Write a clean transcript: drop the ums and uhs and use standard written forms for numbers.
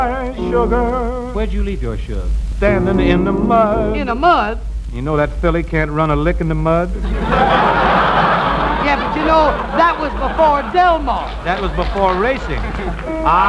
Sugar. Where'd you leave your shug? Standing in the mud. In the mud? You know that filly can't run a lick in the mud? Yeah, but you know, that was before Del Mar. That was before racing.